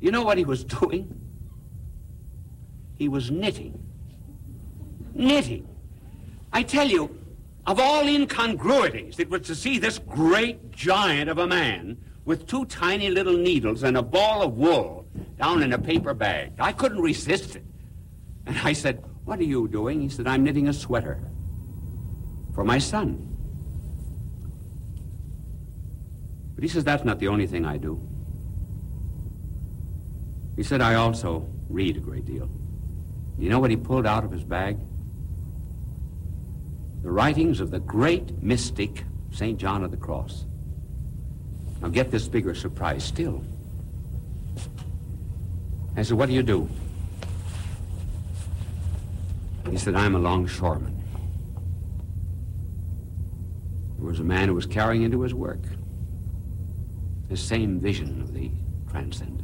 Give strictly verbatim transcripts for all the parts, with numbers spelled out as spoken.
You know what he was doing? He was knitting. Knitting. I tell you, of all incongruities, it was to see this great giant of a man with two tiny little needles and a ball of wool down in a paper bag. I couldn't resist it. And I said, "What are you doing?" He said, "I'm knitting a sweater for my son." But he says, "That's not the only thing I do." He said, "I also read a great deal." You know what he pulled out of his bag? The writings of the great mystic Saint John of the Cross. Now get this bigger surprise still. I said, "What do you do?" He said, "I'm a longshoreman." There was a man who was carrying into his work the same vision of the transcendent.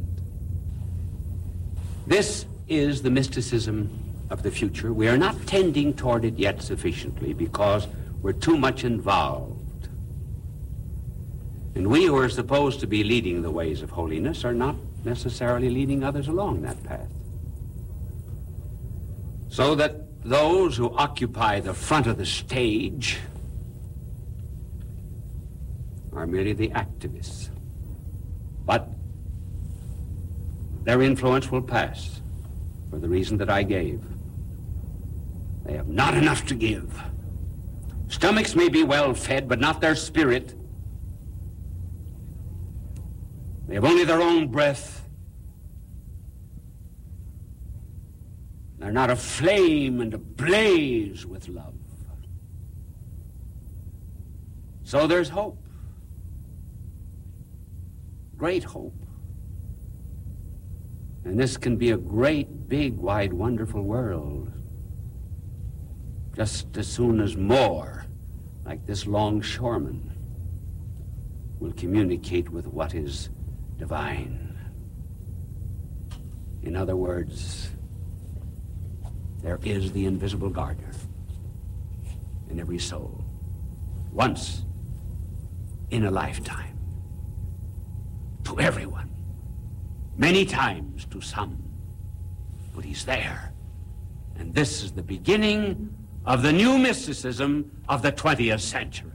This is the mysticism of the future. We are not tending toward it yet sufficiently because we're too much involved. And we who are supposed to be leading the ways of holiness are not necessarily leading others along that path. So that those who occupy the front of the stage are merely the activists. But their influence will pass for the reason that I gave. They have not enough to give. Stomachs may be well fed, but not their spirit. They have only their own breath. They're not aflame and ablaze with love. So there's hope. Great hope. And this can be a great, big, wide, wonderful world. Just as soon as more, like this longshoreman, will communicate with what is divine. In other words, there is the invisible gardener in every soul, once in a lifetime, to everyone, many times to some, but he's there. And this is the beginning of the new mysticism of the twentieth century.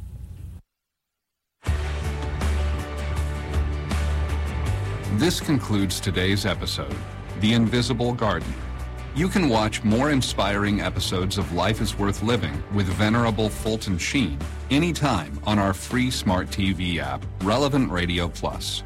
This concludes today's episode, The Invisible Garden. You can watch more inspiring episodes of Life is Worth Living with Venerable Fulton Sheen anytime on our free smart T V app, Relevant Radio Plus.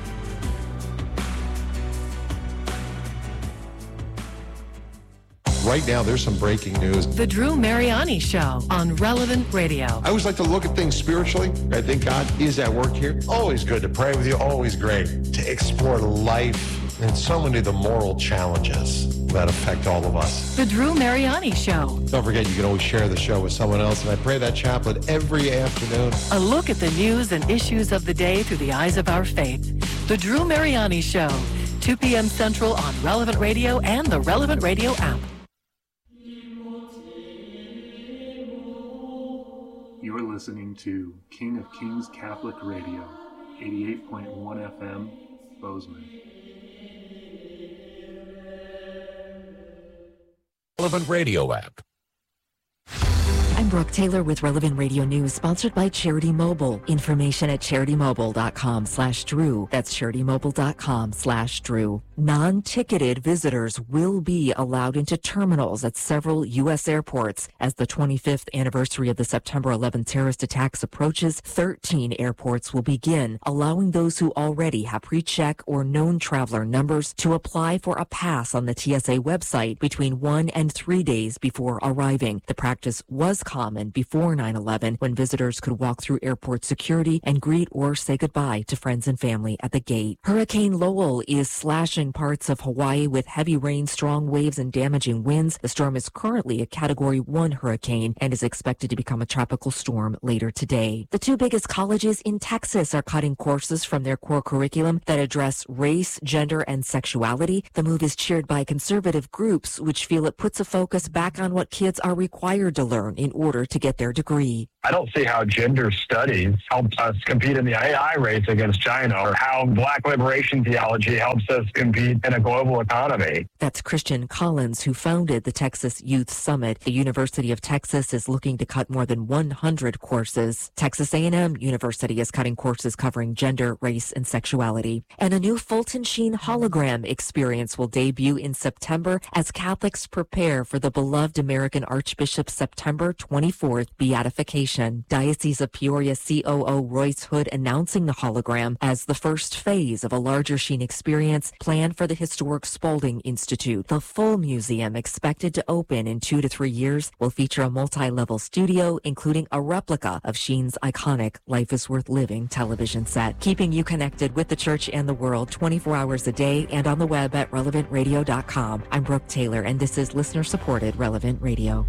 Right now, there's some breaking news. The Drew Mariani Show on Relevant Radio. I always like to look at things spiritually. I think God is at work here. Always good to pray with you. Always great to explore life and so many of the moral challenges that affect all of us. The Drew Mariani Show. Don't forget, you can always share the show with someone else. And I pray that chaplet every afternoon. A look at the news and issues of the day through the eyes of our faith. The Drew Mariani Show. two p.m. Central on Relevant Radio and the Relevant Radio app. You are listening to King of Kings Catholic Radio, eighty-eight point one F M, Bozeman. Relevant Radio app. I'm Brooke Taylor with Relevant Radio News, sponsored by Charity Mobile. Information at CharityMobile.com slash Drew. That's CharityMobile.com slash Drew. Non-ticketed visitors will be allowed into terminals at several U S airports. As the twenty-fifth anniversary of the September eleventh terrorist attacks approaches, thirteen airports will begin allowing those who already have pre-check or known traveler numbers to apply for a pass on the T S A website between one and three days before arriving. The practice was common before nine eleven, when visitors could walk through airport security and greet or say goodbye to friends and family at the gate. Hurricane Lowell is slashing touching parts of Hawaii with heavy rain, strong waves, and damaging winds. The storm is currently a Category one hurricane and is expected to become a tropical storm later today. The two biggest colleges in Texas are cutting courses from their core curriculum that address race, gender, and sexuality. The move is cheered by conservative groups, which feel it puts a focus back on what kids are required to learn in order to get their degree. I don't see how gender studies helps us compete in the A I race against China, or how black liberation theology helps us compete in a global economy. That's Christian Collins, who founded the Texas Youth Summit. The University of Texas is looking to cut more than one hundred courses. Texas A and M University is cutting courses covering gender, race, and sexuality. And a new Fulton Sheen hologram experience will debut in September as Catholics prepare for the beloved American Archbishop's September twenty-fourth beatification. Diocese of Peoria C O O Royce Hood announcing the hologram as the first phase of a larger Sheen experience planned for the historic Spalding Institute. The full museum, expected to open in two to three years, will feature a multi-level studio, including a replica of Sheen's iconic Life is Worth Living television set, keeping you connected with the church and the world twenty-four hours a day and on the web at relevant radio dot com. I'm Brooke Taylor, and this is listener-supported Relevant Radio.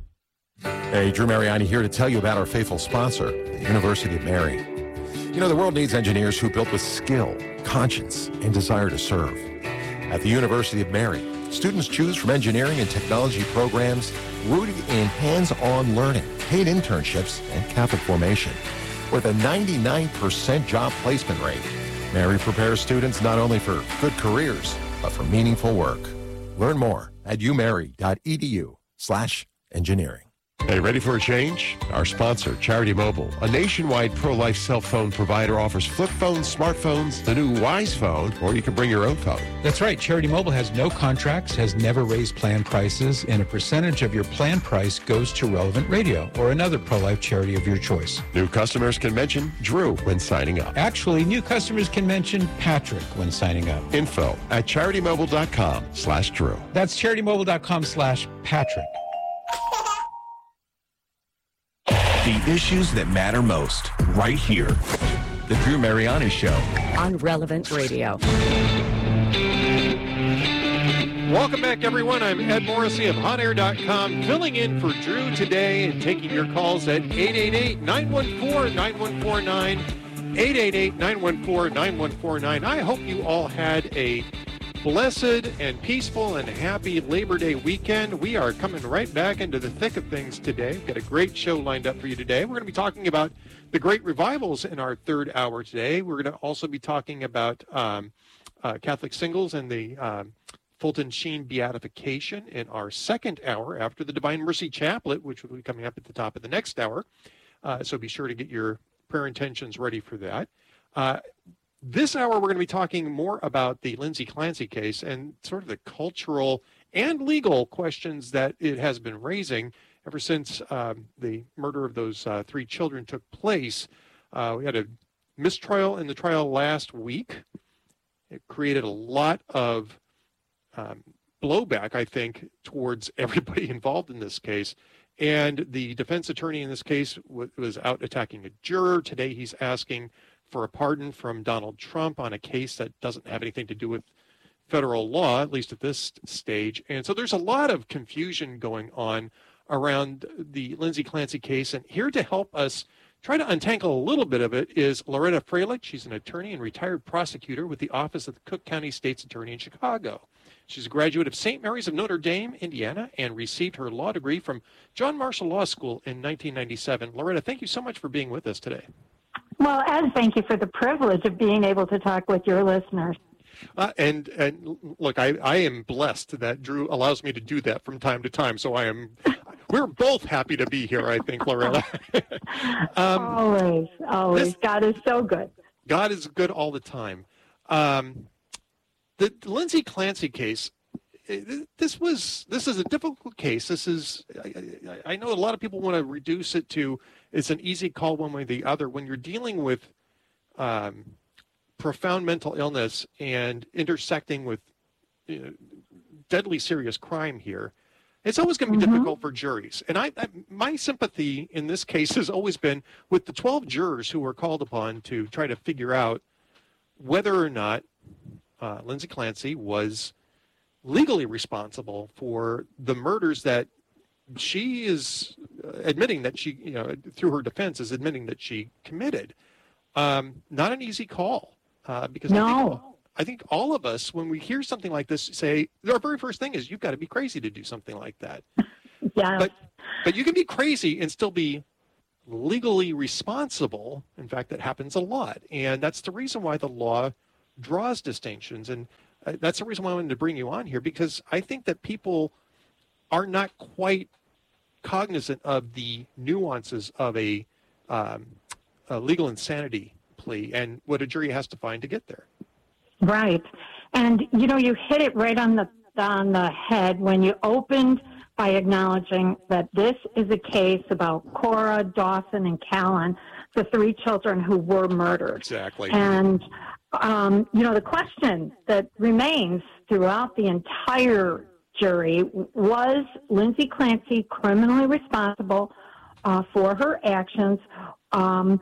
Hey, Drew Mariani here to tell you about our faithful sponsor, the University of Mary. You know, the world needs engineers who build with skill, conscience, and desire to serve. At the University of Mary, students choose from engineering and technology programs rooted in hands-on learning, paid internships, and Catholic formation. With a ninety-nine percent job placement rate, Mary prepares students not only for good careers, but for meaningful work. Learn more at umary.edu slash engineering. Hey, ready for a change? Our sponsor, Charity Mobile, a nationwide pro-life cell phone provider, offers flip phones, smartphones, the new Wise Phone, or you can bring your own phone. That's right. Charity Mobile has no contracts, has never raised plan prices, and a percentage of your plan price goes to Relevant Radio or another pro-life charity of your choice. New customers can mention Drew when signing up. Actually, new customers can mention Patrick when signing up. Info at charitymobile.com slash Drew. That's charitymobile.com slash Patrick. The issues that matter most, right here. The Drew Mariani Show. On Relevant Radio. Welcome back, everyone. I'm Ed Morrissey of hot air dot com, filling in for Drew today and taking your calls at eight eight eight, nine one four, nine one four nine, eight eight eight, nine one four, nine one four nine. I hope you all had a blessed and peaceful and happy Labor Day weekend. We are coming right back into the thick of things today. We've got a great show lined up for you today. We're going to be talking about the great revivals in our third hour today. We're going to also be talking about um, uh, Catholic singles and the um, Fulton Sheen beatification in our second hour after the Divine Mercy Chaplet, which will be coming up at the top of the next hour. Uh, so be sure to get your prayer intentions ready for that. Uh, This hour, we're going to be talking more about the Lindsay Clancy case and sort of the cultural and legal questions that it has been raising ever since um, the murder of those uh, three children took place. Uh, we had a mistrial in the trial last week. It created a lot of um, blowback, I think, towards everybody involved in this case. And the defense attorney in this case w- was out attacking a juror. Today, he's asking for a pardon from Donald Trump on a case that doesn't have anything to do with federal law, at least at this stage. And so there's a lot of confusion going on around the Lindsay Clancy case. And here to help us try to untangle a little bit of it is Loretta Freilich. She's an attorney and retired prosecutor with the Office of the Cook County State's Attorney in Chicago. She's a graduate of Saint Mary's of Notre Dame, Indiana, and received her law degree from John Marshall Law School in nineteen ninety-seven. Loretta, thank you so much for being with us today. Well, Ed, thank you for the privilege of being able to talk with your listeners. Uh, and, and look, I, I am blessed that Drew allows me to do that from time to time. So I am, we're both happy to be here, I think, Loretta. um, always, always. This, God is so good. God is good all the time. Um, the, the Lindsay Clancy case, this was, this is a difficult case. This is, I, I know a lot of people want to reduce it to, it's an easy call one way or the other. When you're dealing with um, profound mental illness and intersecting with you know, deadly serious crime here, it's always going to be mm-hmm. difficult for juries. And I, I, my sympathy in this case has always been with the twelve jurors who were called upon to try to figure out whether or not uh, Lindsay Clancy was legally responsible for the murders that she is admitting that she, you know, through her defense, is admitting that she committed. Um, not an easy call, uh, because no. I think, I think all of us, when we hear something like this, say, our very first thing is, you've got to be crazy to do something like that. Yeah. But, but you can be crazy and still be legally responsible. In fact, that happens a lot. And that's the reason why the law draws distinctions. And uh, that's the reason why I wanted to bring you on here, because I think that people are not quite cognizant of the nuances of a, um, a legal insanity plea and what a jury has to find to get there. Right. And, you know, you hit it right on the on the head when you opened by acknowledging that this is a case about Cora, Dawson, and Callan, the three children who were murdered. Exactly. And, um, you know, the question that remains throughout the entire jury, was Lindsay Clancy criminally responsible uh, for her actions? Um,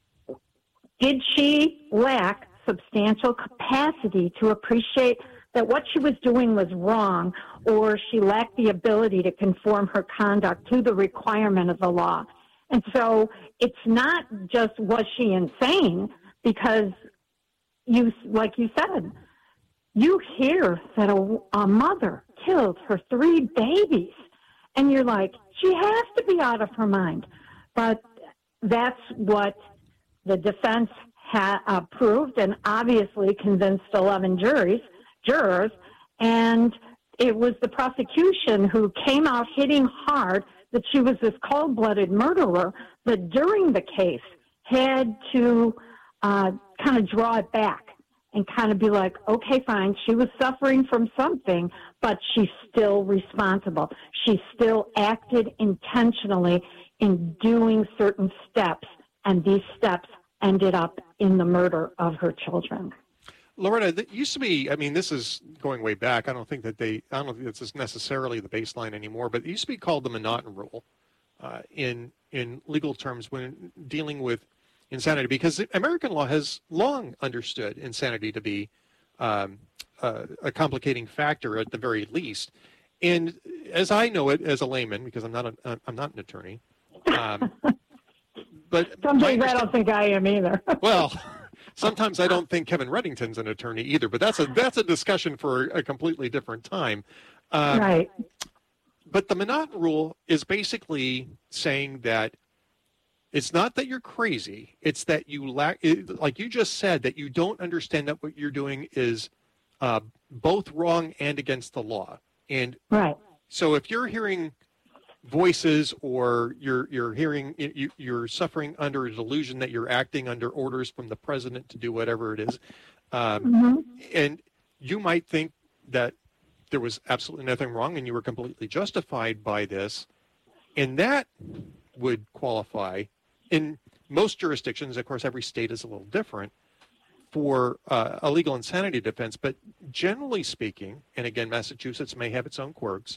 did she lack substantial capacity to appreciate that what she was doing was wrong, or she lacked the ability to conform her conduct to the requirement of the law? And so it's not just was she insane, because you, like you said, you hear that a, a mother killed her three babies, and you're like, she has to be out of her mind. But that's what the defense ha- uh, proved, and obviously convinced eleven juries, jurors, and it was the prosecution who came out hitting hard that she was this cold-blooded murderer, that during the case had to uh, kind of draw it back and kind of be like, okay, fine, she was suffering from something, but she's still responsible. She still acted intentionally in doing certain steps, and these steps ended up in the murder of her children. Loretta, that used to be, I mean, this is going way back. I don't think that they, I don't think this is necessarily the baseline anymore, but it used to be called the Monotony Rule uh, in, in legal terms when dealing with insanity, because American law has long understood insanity to be um, uh, a complicating factor at the very least. And as I know it as a layman, because I'm not a, I'm not an attorney, um, but sometimes I don't think I am either. Well, sometimes I don't think Kevin Reddington's an attorney either, but that's a that's a discussion for a completely different time. Um, right. But the Monotony Rule is basically saying that it's not that you're crazy. It's that you lack, it, like you just said, that you don't understand that what you're doing is uh, both wrong and against the law. And right. So if you're hearing voices, or you're you're hearing you, you're suffering under a delusion that you're acting under orders from the president to do whatever it is, um, mm-hmm. and you might think that there was absolutely nothing wrong and you were completely justified by this, and that would qualify in most jurisdictions. Of course, every state is a little different for uh, a legal insanity defense, but generally speaking, and again, Massachusetts may have its own quirks,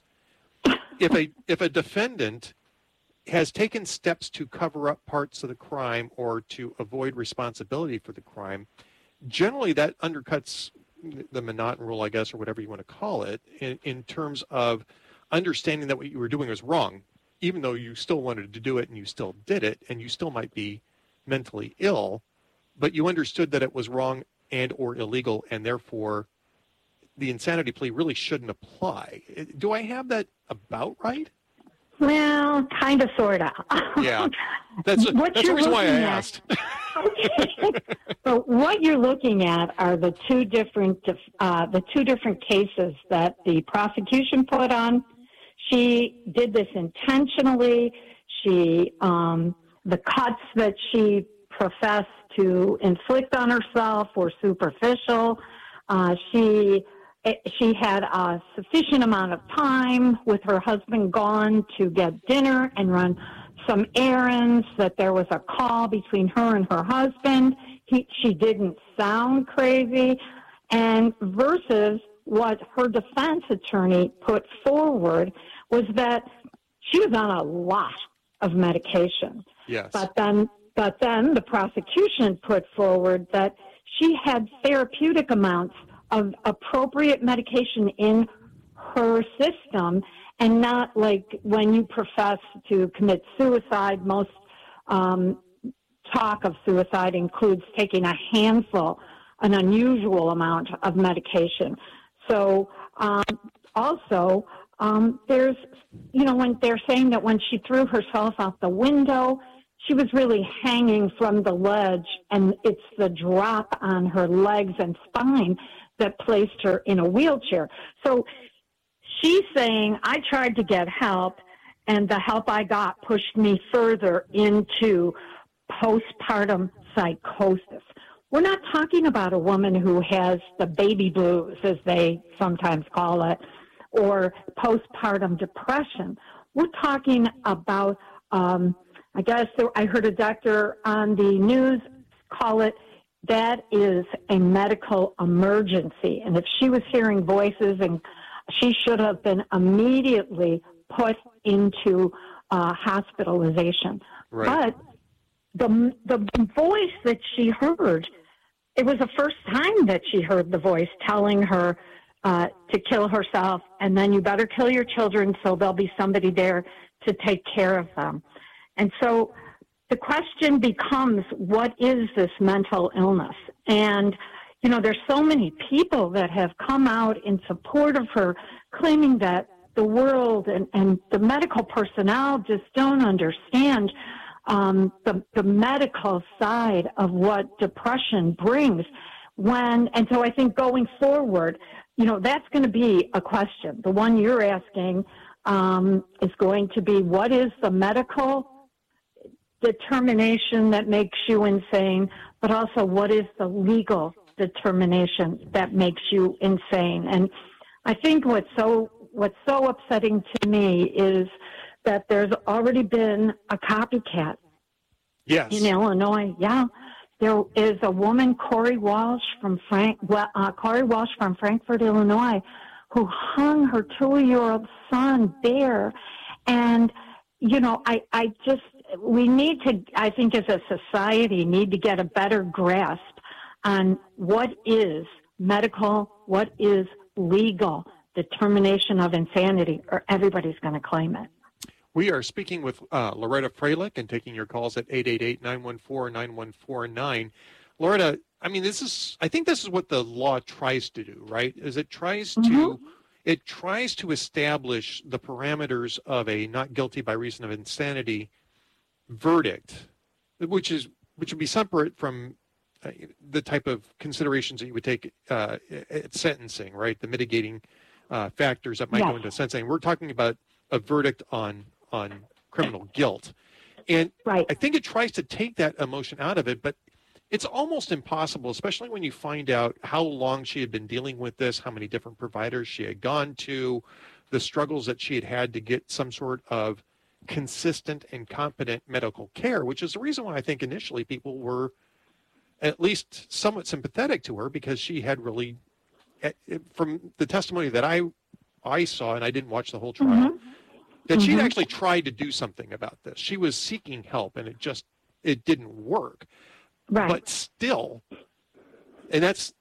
if a if a defendant has taken steps to cover up parts of the crime or to avoid responsibility for the crime, generally that undercuts the Monotony Rule, I guess, or whatever you want to call it, in, in terms of understanding that what you were doing was wrong, even though you still wanted to do it and you still did it, and you still might be mentally ill, but you understood that it was wrong and or illegal, and therefore the insanity plea really shouldn't apply. Do I have that about right? Well, kind of, sort of. Yeah, that's, that's the reason why I asked. Okay. So what you're looking at are the two different uh, the two different cases that the prosecution put on. She did this intentionally. She um, the cuts that she professed to inflict on herself were superficial. Uh, she she had a sufficient amount of time with her husband gone to get dinner and run some errands, that there was a call between her and her husband. He, she didn't sound crazy. And versus what her defense attorney put forward was that she was on a lot of medication. Yes. But then, but then the prosecution put forward that she had therapeutic amounts of appropriate medication in her system, and not like when you profess to commit suicide. Most um, talk of suicide includes taking a handful, an unusual amount of medication. So um, also, um, there's, you know, when they're saying that when she threw herself out the window, she was really hanging from the ledge, and it's the drop on her legs and spine that placed her in a wheelchair. So she's saying, I tried to get help, and the help I got pushed me further into postpartum psychosis. We're not talking about a woman who has the baby blues, as they sometimes call it, or postpartum depression. We're talking about, um, I guess there, I heard a doctor on the news call it, that is a medical emergency. And if she was hearing voices, and she should have been immediately put into uh, hospitalization. Right. But the the voice that she heard, it was the first time that she heard the voice telling her uh, to kill herself, and then you better kill your children so there'll be somebody there to take care of them. And so the question becomes, what is this mental illness? And, you know, there's so many people that have come out in support of her, claiming that the world and, and the medical personnel just don't understand um, the, the medical side of what depression brings. When, and so I think going forward, you know, that's going to be a question. The one you're asking um, is going to be, what is the medical determination that makes you insane, but also what is the legal determination that makes you insane? And I think what's so what's so upsetting to me is that there's already been a copycat. Yes. In Illinois. Yeah. There is a woman, Corey Walsh from Frank, uh, Corey Walsh from Frankfort, Illinois, who hung her two-year-old son there. And, you know, I, I just, we need to, I think as a society, need to get a better grasp on what is medical, what is legal determination of insanity, or everybody's going to claim it. We are speaking with uh, Loretta Freilich and taking your calls at eight eight eight, nine one four, nine one four nine. Loretta, I mean, this is, I think this is what the law tries to do, right? Is it tries mm-hmm. to, it tries to establish the parameters of a not guilty by reason of insanity verdict, which is, which would be separate from uh, the type of considerations that you would take uh, at sentencing, right? The mitigating uh, factors that might yes. go into sentencing. We're talking about a verdict on on criminal guilt. And right. I think it tries to take that emotion out of it, but it's almost impossible, especially when you find out how long she had been dealing with this, how many different providers she had gone to, the struggles that she had had to get some sort of consistent and competent medical care, which is the reason why I think initially people were at least somewhat sympathetic to her, because she had really, from the testimony that I I saw, and I didn't watch the whole trial, mm-hmm. that mm-hmm. she'd actually tried to do something about this. She was seeking help, and it just, it didn't work. Right. But still, and that's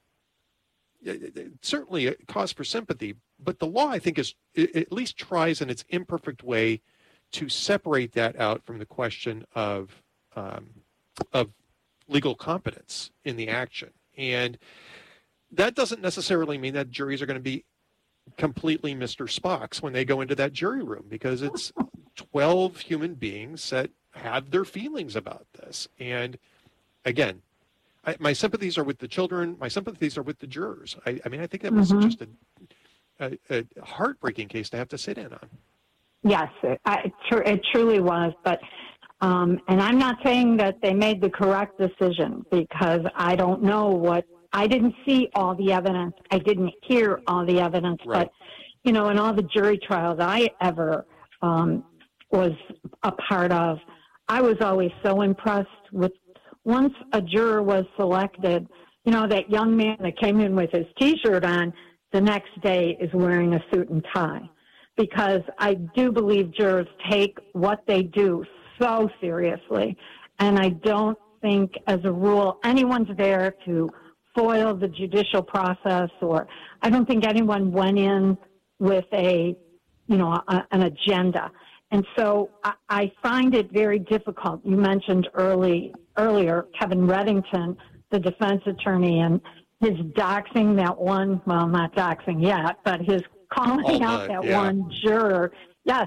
certainly a cause for sympathy, but the law, I think, is, it at least tries in its imperfect way to separate that out from the question of um, of legal competence in the action. And that doesn't necessarily mean that juries are going to be completely Mister Spock's when they go into that jury room, because it's twelve human beings that have their feelings about this. And again, I, my sympathies are with the children. My sympathies are with the jurors. I, I mean, I think that was mm-hmm. just a, a, a heartbreaking case to have to sit in on. Yes, it, I, it truly was. But, um, and I'm not saying that they made the correct decision, because I don't know what, I didn't see all the evidence. I didn't hear all the evidence. Right. But, you know, in all the jury trials I ever um, was a part of, I was always so impressed with, once a juror was selected, you know, that young man that came in with his T-shirt on, the next day is wearing a suit and tie. Because I do believe jurors take what they do so seriously. And I don't think, as a rule, anyone's there to foil the judicial process, or I don't think anyone went in with a, you know, a, an agenda. And so I, I find it very difficult. You mentioned early earlier Kevin Reddington, the defense attorney, and his doxing that one, well, not doxing yet, but his calling out that yeah. one juror. Yes.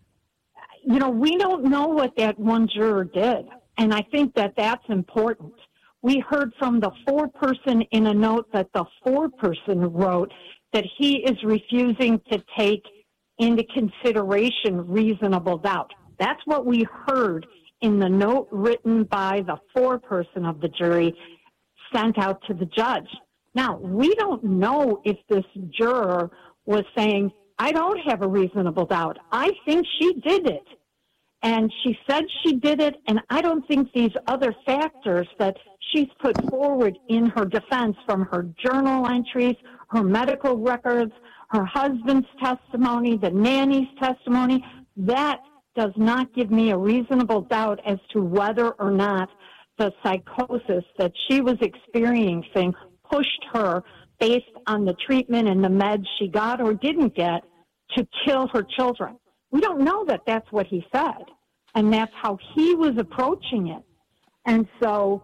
You know, we don't know what that one juror did. And I think that that's important. We heard from the foreperson in a note that the foreperson wrote that he is refusing to take into consideration reasonable doubt. That's what we heard in the note written by the foreperson of the jury sent out to the judge. Now, we don't know if this juror was saying, I don't have a reasonable doubt. I think she did it. And she said she did it, and I don't think these other factors that she's put forward in her defense, from her journal entries, her medical records, her husband's testimony, the nanny's testimony, that does not give me a reasonable doubt as to whether or not the psychosis that she was experiencing pushed her, based on the treatment and the meds she got or didn't get, to kill her children. We don't know that that's what he said, and that's how he was approaching it. And so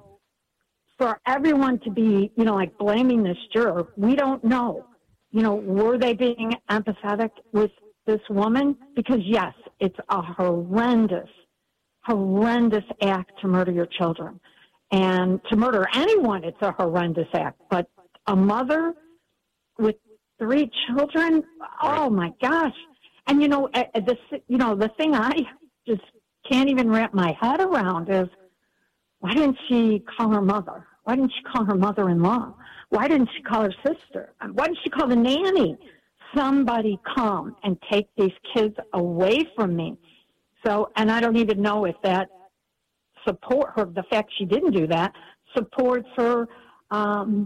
for everyone to be, you know, like blaming this juror, we don't know. You know, were they being empathetic with this woman? Because, yes, it's a horrendous, horrendous act to murder your children. And to murder anyone, it's a horrendous act. But a mother with three children, oh, my gosh. And, you know, the, you know, the thing I just can't even wrap my head around is, why didn't she call her mother? Why didn't she call her mother-in-law? Why didn't she call her sister? Why didn't she call the nanny? Somebody come and take these kids away from me. So, and I don't even know if that support her, the fact she didn't do that, supports her um,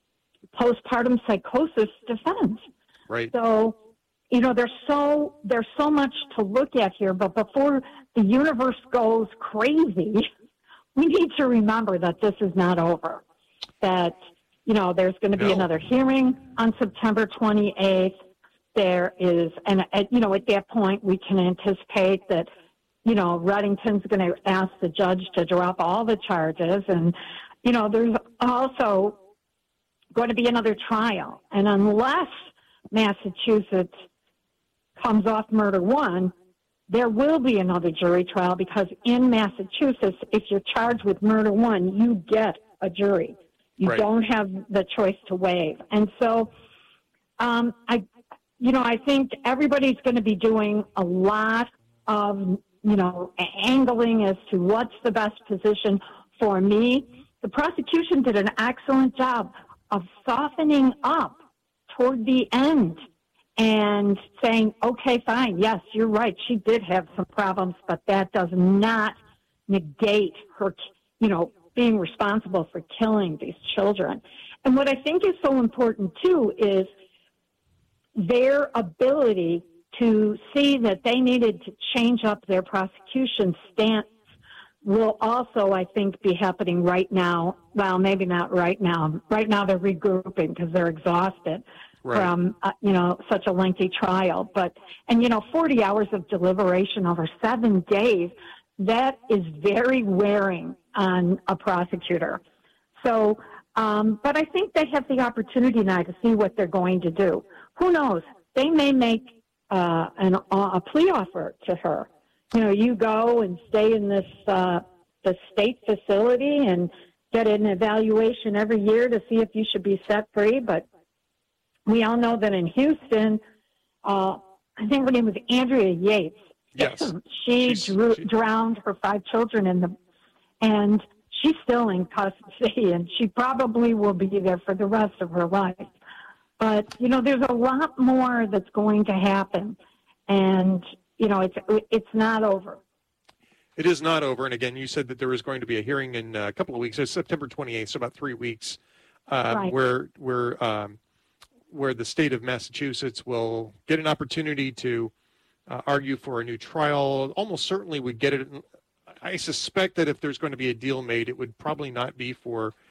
postpartum psychosis defense. Right. So, you know, there's so there's so much to look at here, but before the universe goes crazy, we need to remember that this is not over. That, you know, there's going to be no. another hearing on September twenty-eighth. There is, and at, you know, at that point we can anticipate that, you know, Reddington's going to ask the judge to drop all the charges, and, you know, there's also going to be another trial, and unless Massachusetts comes off murder one, there will be another jury trial, because in Massachusetts, if you're charged with murder one, you get a jury. You right. don't have the choice to waive. And so, um, I, you know, I think everybody's going to be doing a lot of, you know, angling as to what's the best position for me. The prosecution did an excellent job of softening up toward the end and saying, okay, fine, yes, you're right, she did have some problems, but that does not negate her, you know, being responsible for killing these children. And what I think is so important, too, is their ability to see that they needed to change up their prosecution stance will also, I think, be happening right now. Well, maybe not right now. Right now they're regrouping because they're exhausted. Right. From, uh, you know, such a lengthy trial. But, and, you know, forty hours of deliberation over seven days, that is very wearing on a prosecutor. So, um, but I think they have the opportunity now to see what they're going to do. Who knows? They may make uh, an, uh, a plea offer to her. You know, you go and stay in this uh, the state facility and get an evaluation every year to see if you should be set free. But we all know that in Houston, uh, I think her name was Andrea Yates. Yes. She she's, drew, she... drowned her five children in the, and she's still in custody, and she probably will be there for the rest of her life. But, you know, there's a lot more that's going to happen, and, you know, it's it's not over. It is not over. And again, you said that there was going to be a hearing in a couple of weeks. It's September twenty-eighth, so about three weeks, uh, right. where where um, where the state of Massachusetts will get an opportunity to uh, argue for a new trial. Almost certainly would get it. I suspect that if there's going to be a deal made, it would probably not be for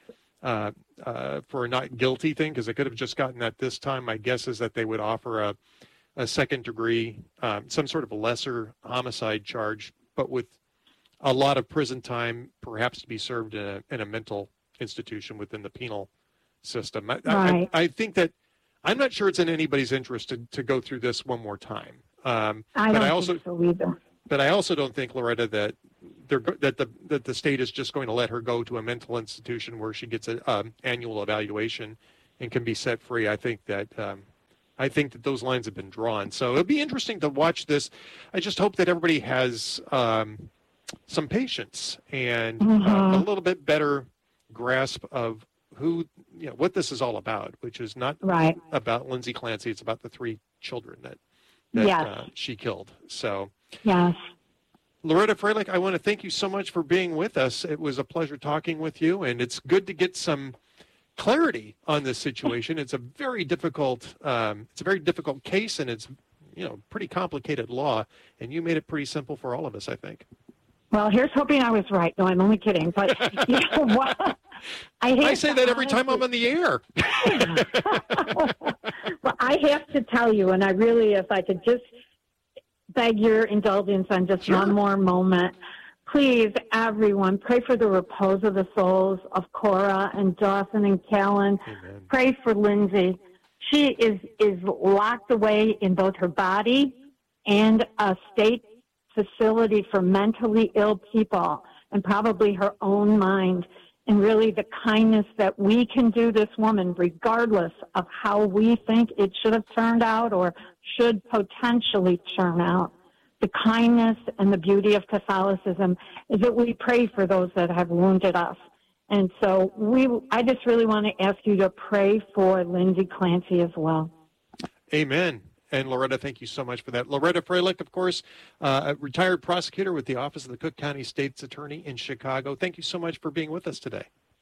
uh, uh, for a not guilty thing, because they could have just gotten that this time. My guess is that they would offer a, a second degree, um, some sort of a lesser homicide charge, but with a lot of prison time, perhaps to be served in a, in a mental institution within the penal system. I, right. I, I think that I'm not sure it's in anybody's interest to, to go through this one more time. Um, I but don't I also, think so either. But I also don't think, Loretta, that they're, that the that the state is just going to let her go to a mental institution where she gets an um, annual evaluation and can be set free. I think that um, I think that those lines have been drawn. So it'll be interesting to watch this. I just hope that everybody has um, some patience and mm-hmm. uh, a little bit better grasp of who, you know, what this is all about, which is not right. about Lindsay Clancy. It's about the three children that, that yes. uh, she killed. So, yes. Loretta Freilich, I want to thank you so much for being with us. It was a pleasure talking with you, and it's good to get some clarity on this situation. It's a very difficult, um, it's a very difficult case, and it's, you know, pretty complicated law, and you made it pretty simple for all of us, I think. Well, here's hoping I was right. No, I'm only kidding. But you know what? I, I say that every time I'm on the air. Well, I have to tell you, and I really, if I could just beg your indulgence on just Sure. one more moment. Please, everyone, pray for the repose of the souls of Cora and Dawson and Callan. Amen. Pray for Lindsay. She is, is locked away in both her body and a state facility for mentally ill people, and probably her own mind. And really the kindness that we can do this woman, regardless of how we think it should have turned out or should potentially turn out. The kindness and the beauty of Catholicism is that we pray for those that have wounded us. And so we, I just really want to ask you to pray for Lindsay Clancy as well. Amen. And Loretta, thank you so much for that. Loretta Freilich, of course, uh, a retired prosecutor with the Office of the Cook County State's Attorney in Chicago. Thank you so much for being with us today.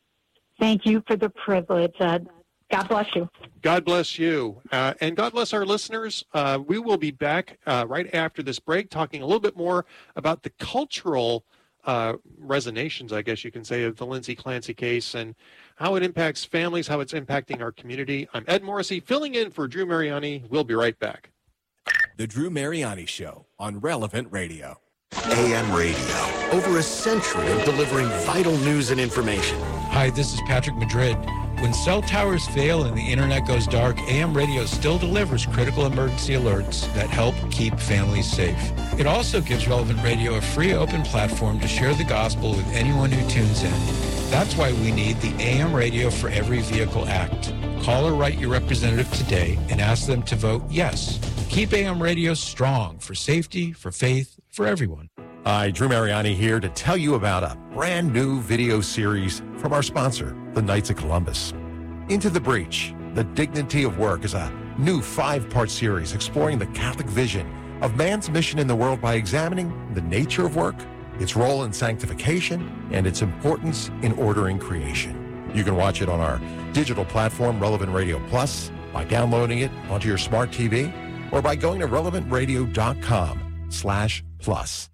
Thank you for the privilege, Ed. God bless you. God bless you. Uh, and God bless our listeners. Uh, we will be back uh, right after this break talking a little bit more about the cultural uh, resonations, I guess you can say, of the Lindsay Clancy case and how it impacts families, how it's impacting our community. I'm Ed Morrissey, filling in for Drew Mariani. We'll be right back. The Drew Mariani Show on Relevant Radio. A M radio, over a century of delivering vital news and information. Hi, this is Patrick Madrid. When cell towers fail and the internet goes dark, A M radio still delivers critical emergency alerts that help keep families safe. It also gives Relevant Radio a free open platform to share the gospel with anyone who tunes in. That's why we need the A M Radio for Every Vehicle Act. Call or write your representative today and ask them to vote yes. Keep A M radio strong for safety, for faith, for everyone. Hi, Drew Mariani here to tell you about a brand new video series from our sponsor, the Knights of Columbus. Into the Breach, The Dignity of Work is a new five-part series exploring the Catholic vision of man's mission in the world by examining the nature of work, its role in sanctification, and its importance in ordering creation. You can watch it on our digital platform, Relevant Radio Plus, by downloading it onto your smart T V, or by going to relevant radio dot com slash plus.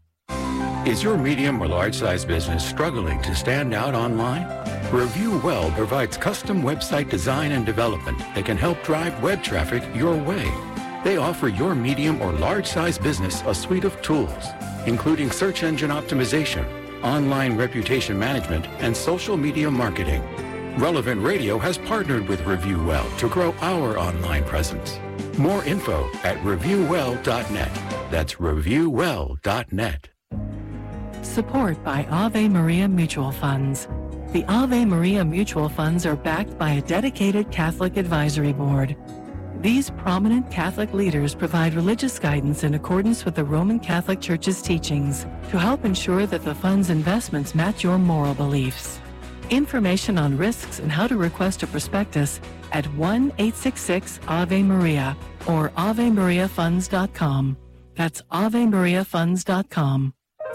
Is your medium or large-size business struggling to stand out online? Review Well provides custom website design and development that can help drive web traffic your way. They offer your medium or large-size business a suite of tools, including search engine optimization, online reputation management, and social media marketing. Relevant Radio has partnered with Review Well to grow our online presence. More info at review well dot net. That's review well dot net. Support by Ave Maria Mutual Funds. The Ave Maria Mutual Funds are backed by a dedicated Catholic advisory board. These prominent Catholic leaders provide religious guidance in accordance with the Roman Catholic Church's teachings to help ensure that the fund's investments match your moral beliefs. Information on risks and how to request a prospectus at one eight six six Ave Maria or ave maria funds dot com. That's ave maria funds dot com.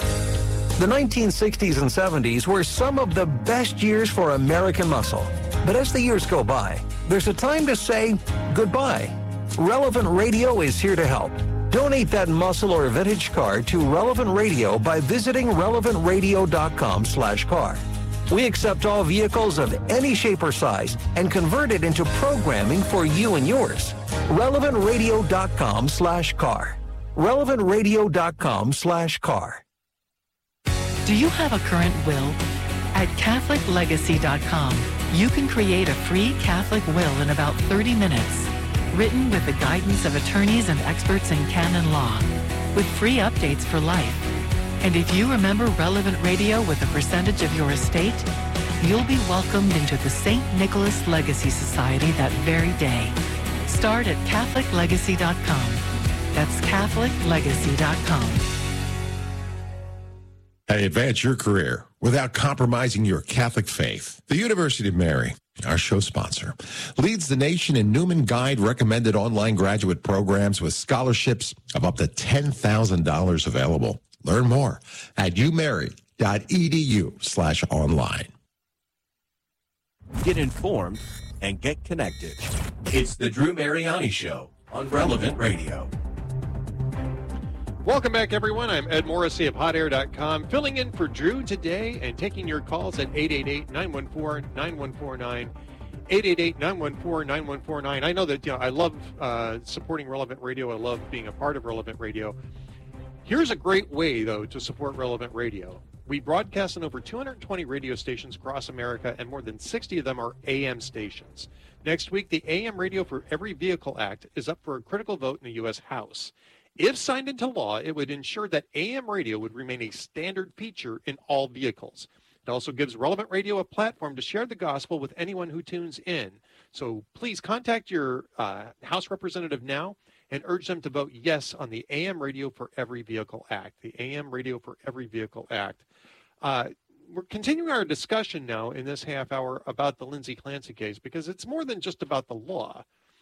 The nineteen sixties and seventies were some of the best years for American muscle. But as the years go by, there's a time to say goodbye. Relevant Radio is here to help. Donate that muscle or vintage car to Relevant Radio by visiting relevant radio dot com slash car. We accept all vehicles of any shape or size and convert it into programming for you and yours. relevant radio dot com slash car. relevant radio dot com slash car. Do you have a current will? At Catholic Legacy dot com, you can create a free Catholic will in about thirty minutes, written with the guidance of attorneys and experts in canon law, with free updates for life. And if you remember Relevant Radio with a percentage of your estate, you'll be welcomed into the Saint Nicholas Legacy Society that very day. Start at Catholic Legacy dot com. That's Catholic Legacy dot com. Hey, advance your career without compromising your Catholic faith. The University of Mary, our show sponsor, leads the nation in Newman Guide recommended online graduate programs with scholarships of up to ten thousand dollars available. Learn more at umary.edu slash online. Get informed and get connected. It's the Drew Mariani Show on Relevant Radio. Welcome back, everyone. I'm Ed Morrissey of hot air dot com, filling in for Drew today and taking your calls at eight eight eight, nine one four, nine one four nine, eight eight eight, nine one four, nine one four nine. I know that, you know, I love uh, supporting Relevant Radio. I love being a part of Relevant Radio. Here's a great way, though, to support Relevant Radio. We broadcast on over two hundred twenty radio stations across America, and more than sixty of them are A M stations. Next week, the A M Radio for Every Vehicle Act is up for a critical vote in the U S House. If signed into law, it would ensure that A M radio would remain a standard feature in all vehicles. It also gives Relevant Radio a platform to share the gospel with anyone who tunes in. So please contact your uh, House representative now and urge them to vote yes on the A M Radio for Every Vehicle Act, the A M Radio for Every Vehicle Act. Uh, we're continuing our discussion now in this half hour about the Lindsay Clancy case, because it's more than just about the law.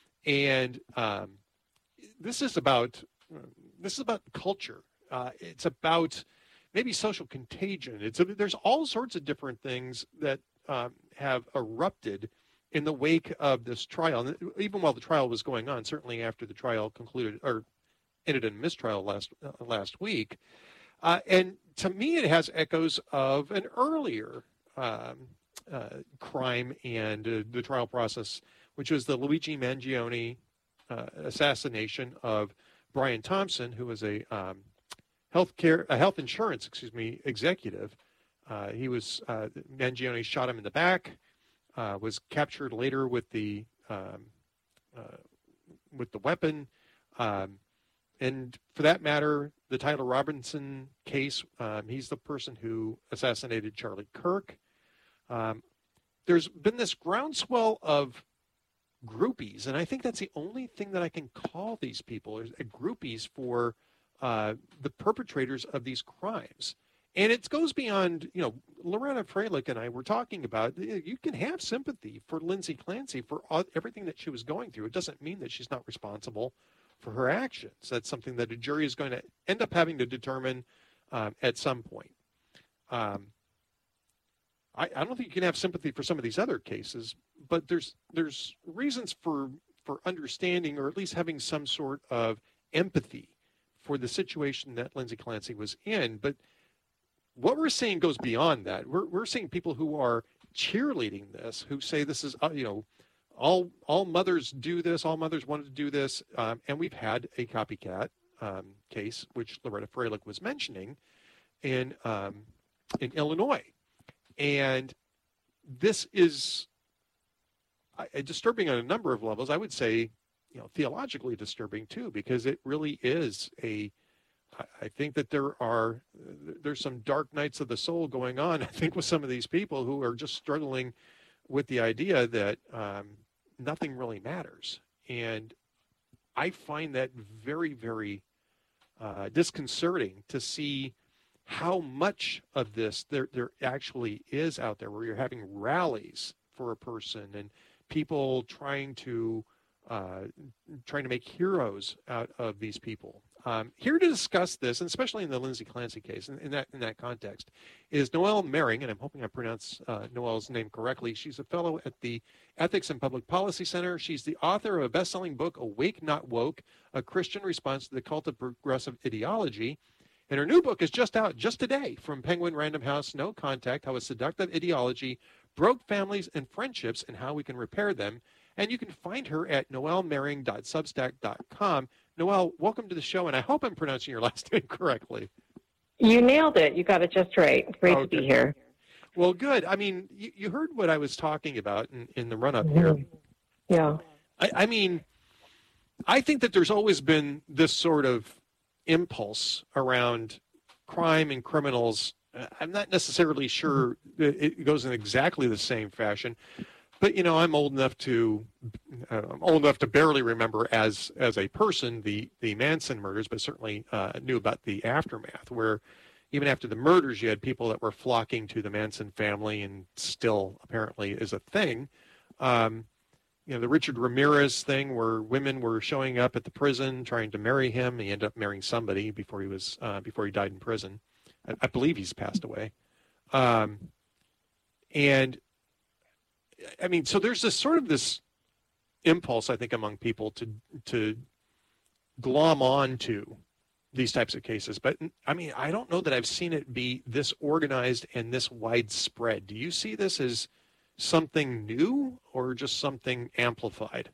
And um, this is about this is about culture. Uh, it's about maybe social contagion. It's a, there's all sorts of different things that um, have erupted in the wake of this trial, and even while the trial was going on, certainly after the trial concluded or ended in mistrial last uh, last week. Uh, and to me, it has echoes of an earlier um, uh, crime and uh, the trial process, which was the Luigi Mangione uh, assassination of Brian Thompson, who was a um, health care, a health insurance, excuse me, executive. Uh, he was uh, Mangione shot him in the back. Uh, was captured later with the um, uh, with the weapon, um, and for that matter, the Tyler Robinson case. Um, he's the person who assassinated Charlie Kirk. Um, there's been this groundswell of groupies, and I think that's the only thing that I can call these people is groupies for uh, the perpetrators of these crimes. And it goes beyond, you know, Loretta Freilich and I were talking about, you can have sympathy for Lindsay Clancy for all, everything that she was going through. It doesn't mean that she's not responsible for her actions. That's something that a jury is going to end up having to determine um, at some point. Um, I, I don't think you can have sympathy for some of these other cases, but there's there's reasons for, for understanding, or at least having some sort of empathy for the situation that Lindsay Clancy was in. But what we're seeing goes beyond that. We're we're seeing people who are cheerleading this, who say this is, uh, you know, all all mothers do this, all mothers wanted to do this, um, and we've had a copycat um, case, which Loretta Freilich was mentioning, in um, in Illinois, and this is uh, disturbing on a number of levels. I would say, you know, theologically disturbing too, because it really is a I think that there are there's some dark nights of the soul going on, I think, with some of these people who are just struggling with the idea that um, nothing really matters. And I find that very, very uh, disconcerting to see how much of this there, there actually is out there, where you're having rallies for a person and people trying to uh, trying to make heroes out of these people. Um, here to discuss this, and especially in the Lindsay Clancy case, in, in that in that context, is Noelle Mering, and I'm hoping I pronounce uh, Noelle's name correctly. She's a fellow at the Ethics and Public Policy Center. She's the author of a best-selling book, Awake Not Woke, A Christian Response to the Cult of Progressive Ideology. And her new book is just out just today from Penguin Random House, No Contact, How a Seductive Ideology Broke Families and Friendships and How We Can Repair Them. And you can find her at noelle mering dot substack dot com. Noelle, welcome to the show, and I hope I'm pronouncing your last name correctly. You nailed it. You got it just right. Great okay. to be here. Well, good. I mean, you, you heard what I was talking about in, in the run-up Mm-hmm. here. Yeah. I, I mean, I think that there's always been this sort of impulse around crime and criminals. I'm not necessarily sure that it goes in exactly the same fashion, but you know, I'm old enough to uh, I'm old enough to barely remember as as a person the the Manson murders, but certainly uh, knew about the aftermath, where even after the murders, you had people that were flocking to the Manson family, and still apparently is a thing. Um, you know, the Richard Ramirez thing, where women were showing up at the prison trying to marry him. He ended up marrying somebody before he was uh, before he died in prison. I, I believe he's passed away. Um, and I mean, so there's this sort of this impulse, I think, among people to to glom on to these types of cases. But I mean, I don't know that I've seen it be this organized and this widespread. Do you see this as something new or just something amplified?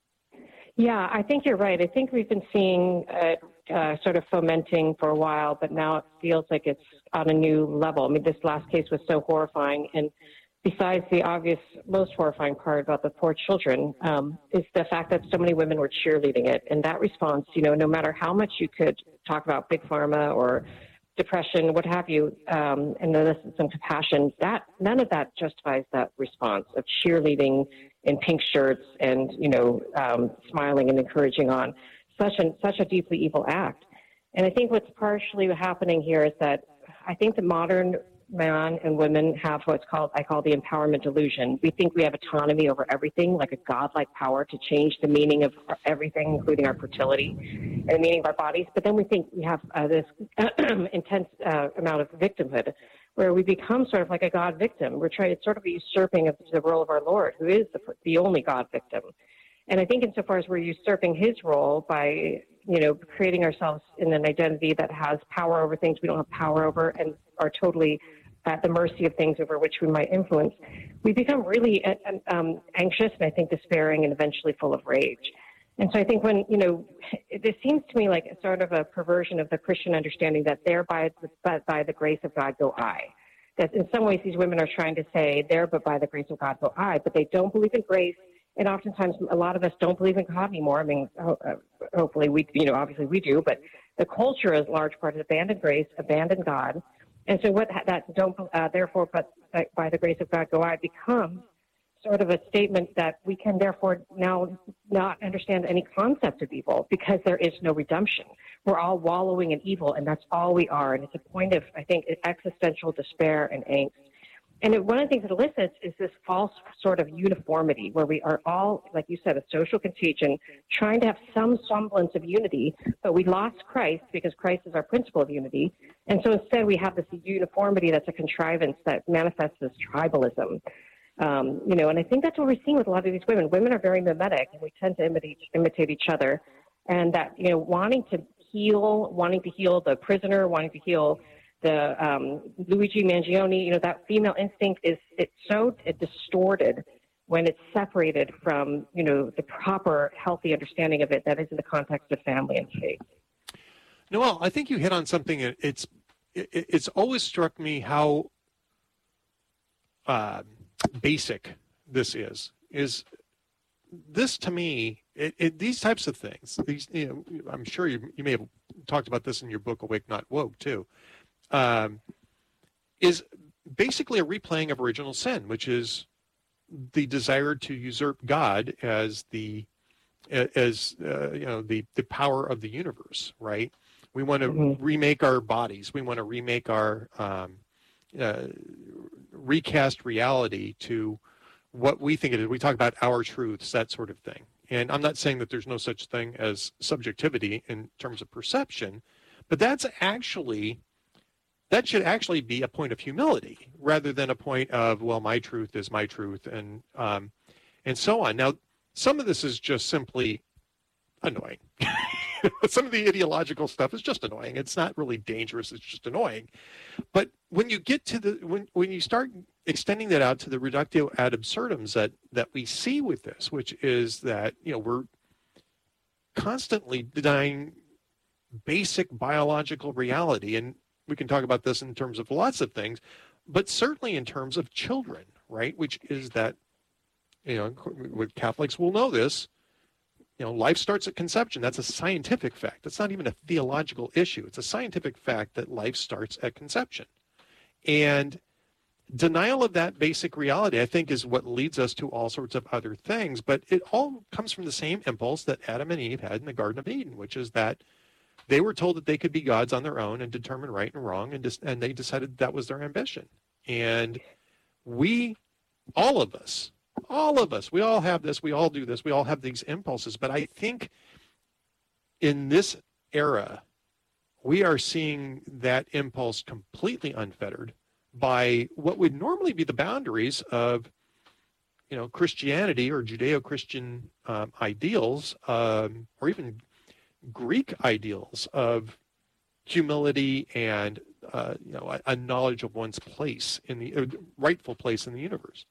Yeah, I think you're right. I think we've been seeing uh, uh, sort of fomenting for a while, but now it feels like it's on a new level. I mean, this last case was so horrifying. And besides the obvious, most horrifying part about the poor children, um, is the fact that so many women were cheerleading it. And that response, you know, no matter how much you could talk about big pharma or depression, what have you, um, and then some compassion, that none of that justifies that response of cheerleading in pink shirts and, you know, um, smiling and encouraging on such a, such a deeply evil act. And I think what's partially happening here is that I think the modern man and women have what's called, I call the empowerment delusion. We think we have autonomy over everything, like a godlike power to change the meaning of everything, including our fertility and the meaning of our bodies. But then we think we have uh, this intense uh, amount of victimhood, where we become sort of like a God victim. We're trying, it's sort of a usurping of the role of our Lord, who is the, the only God victim. And I think insofar as we're usurping his role by, you know, creating ourselves in an identity that has power over things we don't have power over and are totally at the mercy of things over which we might influence, we become really um, anxious and I think despairing and eventually full of rage. And so I think when, you know, this seems to me like a sort of a perversion of the Christian understanding that there by, but by the grace of God go I. That in some ways these women are trying to say there but by the grace of God go I, but they don't believe in grace. And oftentimes a lot of us don't believe in God anymore. I mean, hopefully we, you know, obviously we do, but the culture is a large part of abandoned grace, abandoned God. And so what that don't, uh, therefore, but by the grace of God go I becomes sort of a statement that we can therefore now not understand any concept of evil because there is no redemption. We're all wallowing in evil, and that's all we are. And it's a point of, I think, existential despair and angst. And one of the things it elicits is this false sort of uniformity where we are all, like you said, a social contagion, trying to have some semblance of unity, but we lost Christ because Christ is our principle of unity. And so instead we have this uniformity that's a contrivance that manifests as tribalism. Um, you know, and I think that's what we're seeing with a lot of these women. Women are very mimetic, and we tend to imitate, imitate each other. And that, you know, wanting to heal, wanting to heal the prisoner, wanting to heal the um, Luigi Mangione, you know, that female instinct is it's so distorted when it's separated from, you know, the proper healthy understanding of it that is in the context of family and faith. Noelle, I think you hit on something. It's it, it's always struck me how uh, basic this is. Is this to me? It, it, these types of things. These, you know, I'm sure you you may have talked about this in your book, Awake Not Woke, too. Um, is basically a replaying of original sin, which is the desire to usurp God as the as uh, you know the the power of the universe, right? We want to mm-hmm. remake our bodies. We want to remake our um, uh, recast reality to what we think it is. We talk about our truths, that sort of thing. And I'm not saying that there's no such thing as subjectivity in terms of perception, but that's actually that should actually be a point of humility rather than a point of, well, my truth is my truth, and um, and so on. Now, some of this is just simply annoying. Some of the ideological stuff is just annoying. It's not really dangerous. It's just annoying. But when you get to the when when you start extending that out to the reductio ad absurdums that that we see with this, which is that, you know, we're constantly denying basic biological reality, and we can talk about this in terms of lots of things, but certainly in terms of children, right? Which is that, you know, Catholics will know this. You know, life starts at conception. That's a scientific fact. That's not even a theological issue. It's a scientific fact that life starts at conception. And denial of that basic reality, I think, is what leads us to all sorts of other things. But it all comes from the same impulse that Adam and Eve had in the Garden of Eden, which is that they were told that they could be gods on their own and determine right and wrong, and, dis- and they decided that was their ambition. And we, all of us, all of us, we all have this, we all do this, we all have these impulses. But I think in this era, we are seeing that impulse completely unfettered by what would normally be the boundaries of, you know, Christianity or Judeo-Christian um, ideals, um, or even Greek ideals of humility and, uh, you know, a, a knowledge of one's place in the uh, rightful place in the universe.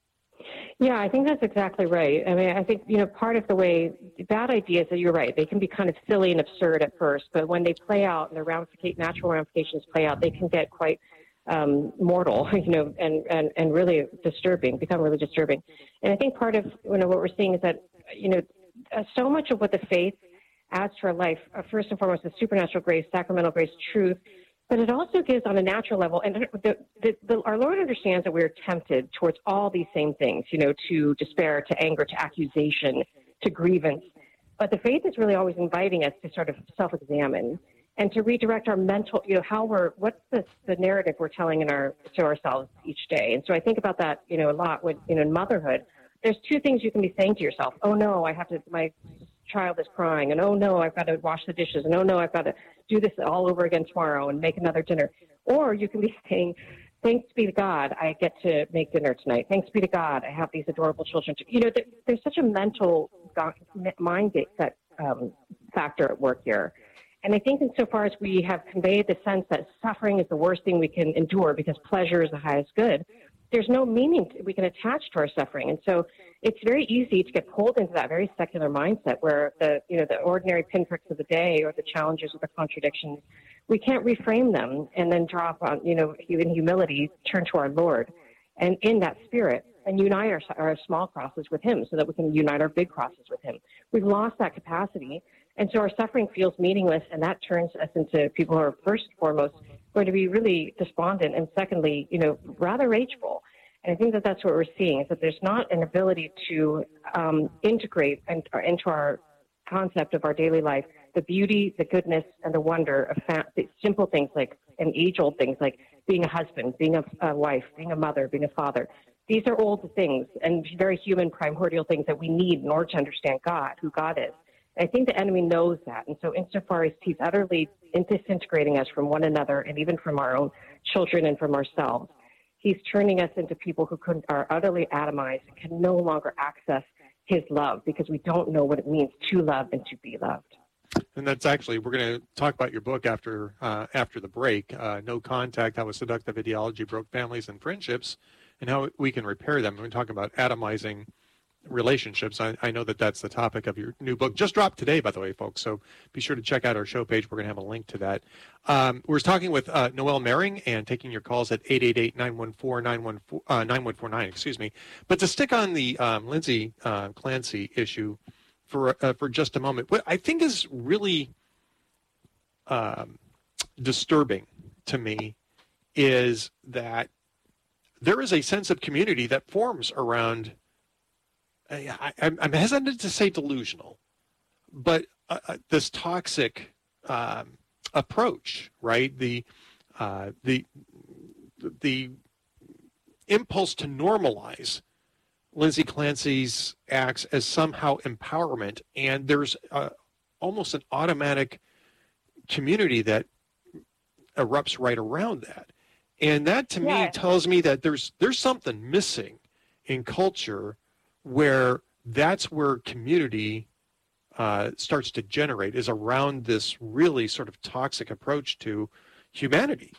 Yeah, I think that's exactly right. I mean, I think, you know, part of the way bad ideas, that you're right, they can be kind of silly and absurd at first, but when they play out and the ramific- natural ramifications play out, they can get quite um, mortal, you know, and, and, and really disturbing, become really disturbing. And I think part of, you know, what we're seeing is that, you know, uh, so much of what the faith adds to our life, uh, first and foremost, is supernatural grace, sacramental grace, truth, but it also gives on a natural level, and the, the, the, our Lord understands that we're tempted towards all these same things, you know, to despair, to anger, to accusation, to grievance. But the faith is really always inviting us to sort of self-examine and to redirect our mental, you know, how we're, what's the, the narrative we're telling in our, to ourselves each day. And so I think about that, you know, a lot with, you know, in motherhood. There's two things you can be saying to yourself. Oh, no, I have to, my child is crying, and oh no, I've got to wash the dishes, and oh no, I've got to do this all over again tomorrow and make another dinner. Or you can be saying, thanks be to God, I get to make dinner tonight. Thanks be to God, I have these adorable children. You know, there, there's such a mental mind that um, factor at work here. And I think insofar as we have conveyed the sense that suffering is the worst thing we can endure because pleasure is the highest good, there's no meaning to, we can attach to our suffering. And so it's very easy to get pulled into that very secular mindset where the, you know, the ordinary pinpricks of the day or the challenges or the contradictions, we can't reframe them and then drop on, you know, in humility, turn to our Lord and in that spirit and unite our, our small crosses with him so that we can unite our big crosses with him. We've lost that capacity. And so our suffering feels meaningless, and that turns us into people who are first and foremost going to be really despondent, and secondly, you know, rather rageful. And I think that that's what we're seeing, is that there's not an ability to um, integrate and, uh, into our concept of our daily life the beauty, the goodness, and the wonder of fa- the simple things like, and age-old things like being a husband, being a, a wife, being a mother, being a father. These are old things and very human, primordial things that we need in order to understand God, who God is. I think the enemy knows that. And so insofar as he's utterly disintegrating us from one another and even from our own children and from ourselves, he's turning us into people who could, are utterly atomized and can no longer access his love because we don't know what it means to love and to be loved. And that's actually, we're going to talk about your book after uh, after the break, uh, No Contact, How a Seductive Ideology Broke Families and Friendships, and how we can repair them. We're talking about atomizing relationships. I, I know that that's the topic of your new book. Just dropped today, by the way, folks. So be sure to check out our show page. We're going to have a link to that. Um, we're talking with uh, Noelle Mering and taking your calls at eight eight eight, nine one four, nine one four nine, excuse me. But to stick on the um, Lindsay uh, Clancy issue for uh, for just a moment, what I think is really um, disturbing to me is that there is a sense of community that forms around I, I'm hesitant to say delusional, but uh, this toxic um, approach, right? The uh, the the impulse to normalize Lindsay Clancy's acts as somehow empowerment, and there's uh, almost an automatic community that erupts right around that, and that to yeah. me tells me that there's there's something missing in culture, where that's where community uh, starts to generate is around this really sort of toxic approach to humanity.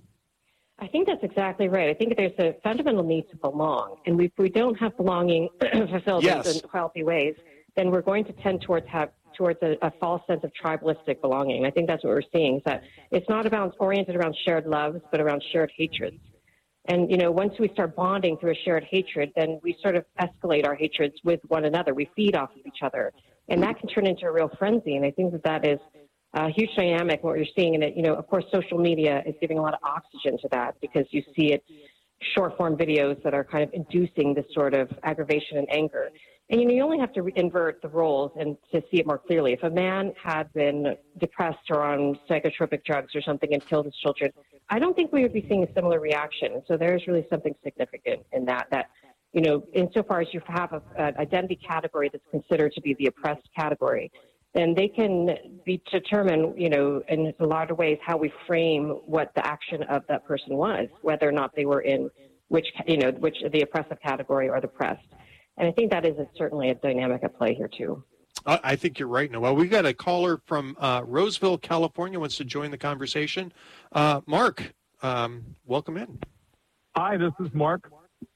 I think that's exactly right. I think there's a fundamental need to belong. And if we don't have belonging fulfilled Yes. in healthy ways, then we're going to tend towards have towards a, a false sense of tribalistic belonging. And I think that's what we're seeing, is that it's not about oriented around shared loves, but around shared hatreds. And, you know, once we start bonding through a shared hatred, then we sort of escalate our hatreds with one another. We feed off of each other. And that can turn into a real frenzy. And I think that that is a huge dynamic, what you're seeing in it. You know, of course, social media is giving a lot of oxygen to that, because you see it, short form videos that are kind of inducing this sort of aggravation and anger. And, you know, you only have to re- invert the roles and to see it more clearly. If a man had been depressed or on psychotropic drugs or something and killed his children, I don't think we would be seeing a similar reaction. And so there's really something significant in that, that, you know, insofar as you have a, an identity category that's considered to be the oppressed category, then they can be determine, you know, in a lot of ways how we frame what the action of that person was, whether or not they were in which, you know, which the oppressive category or the oppressed. And I think that is a, certainly a dynamic at play here, too. I, I think you're right, Noel. We've got a caller from uh, Roseville, California, wants to join the conversation. Uh, Mark, um, welcome in. Hi, this is Mark.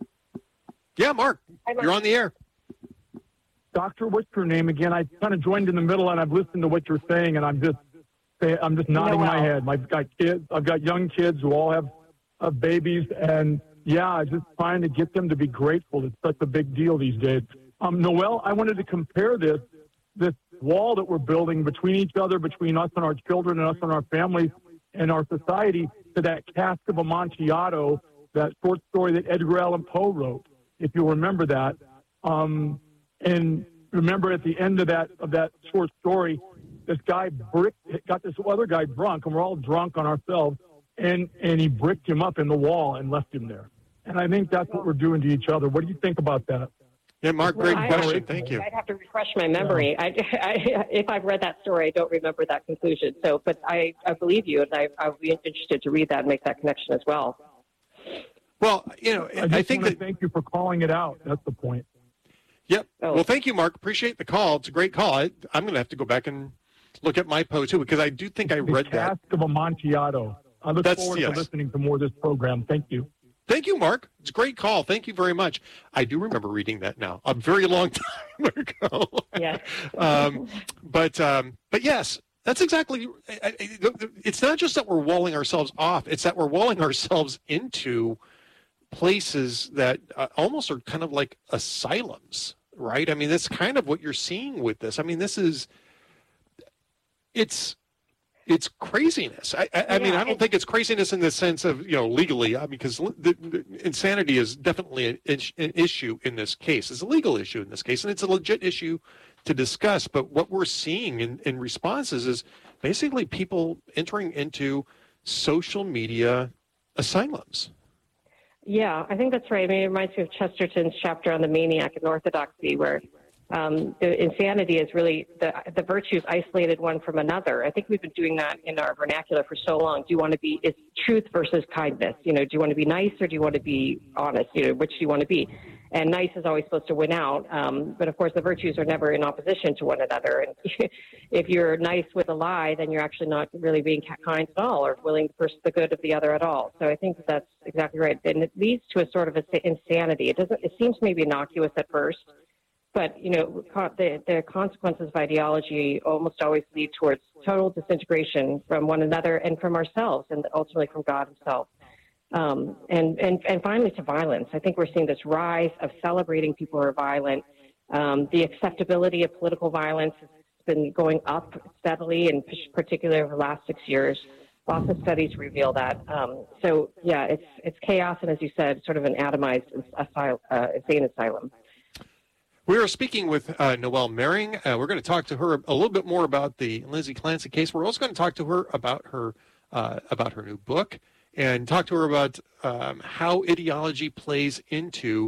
Yeah, Mark, Hi, Mark. You're on the air. Doctor, what's your name again? I kind of joined in the middle, and I've listened to what you're saying, and I'm just, I'm just nodding Noel. my head. I've got kids. I've got young kids who all have, have babies, and yeah, just trying to get them to be grateful. It's such a big deal these days. Um, Noel, I wanted to compare this, this wall that we're building between each other, between us and our children, and us and our families, and our society, to that Cask of Amontillado, that short story that Edgar Allan Poe wrote, if you remember that. Um, And remember, at the end of that of that short story, this guy bricked, got this other guy drunk, and we're all drunk on ourselves, and, and he bricked him up in the wall and left him there. And I think that's what we're doing to each other. What do you think about that? Yeah, Mark, great Well, I- question. Thank you. I'd have to refresh my memory. I, I, if I've read that story, I don't remember that conclusion. So, but I, I believe you, and I, I'll be interested to read that and make that connection as well. Well, you know, I, just I think want to that. thank you for calling it out. That's the point. Yep. Oh. Well, thank you, Mark. Appreciate the call. It's a great call. I, I'm going to have to go back and look at my Poe, too, because I do think I The read that. Cask of Amontillado. I look That's- forward yes. to listening to more of this program. Thank you. Thank you, Mark. It's a great call. Thank you very much. I do remember reading that now, a very long time ago. Yeah. um, but um, but yes, that's exactly. I- I- It's not just that we're walling ourselves off; it's that we're walling ourselves into places that uh, almost are kind of like asylums, right? I mean, that's kind of what you're seeing with this. I mean, this is it's. It's craziness. I, I, I mean, I don't think it's craziness in the sense of, you know, legally, uh, because the, the insanity is definitely an, ish- an issue in this case. It's a legal issue in this case, and it's a legit issue to discuss. But what we're seeing in, in responses is basically people entering into social media asylums. Yeah, I think that's right. I mean, it reminds me of Chesterton's chapter on the maniac and orthodoxy, where um, the insanity is really the the virtues isolated one from another. I think we've been doing that in our vernacular for so long. Do you want to be, it's truth versus kindness. You know, do you want to be nice or do you want to be honest? You know, which do you want to be? And nice is always supposed to win out. Um, but of course, the virtues are never in opposition to one another. And if you're nice with a lie, then you're actually not really being kind at all or willing to pursue the good of the other at all. So I think that that's exactly right. And it leads to a sort of a insanity. It doesn't, it seems maybe innocuous at first, but, you know, the, the consequences of ideology almost always lead towards total disintegration from one another and from ourselves and ultimately from God himself. Um, and, and, and finally to violence. I think we're seeing this rise of celebrating people who are violent. Um, the acceptability of political violence has been going up steadily, and particularly over the last six years. Lots of studies reveal that. Um, so, yeah, it's it's chaos, and as you said, sort of an atomized asylum, uh, insane asylum. We are speaking with uh, Noel Mering. Uh, we're going to talk to her a little bit more about the Lindsay Clancy case. We're also going to talk to her about her uh, about her new book and talk to her about um, how ideology plays into